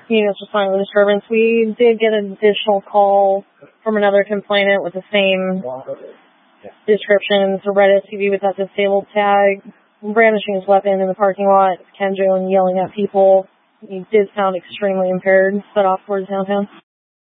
units responding to the disturbance. We did get an additional call from another complainant with the same description. It's a red SUV with that disabled tag, brandishing his weapon in the parking lot, Kenjo, and yelling at people. He did sound extremely impaired, set off towards downtown.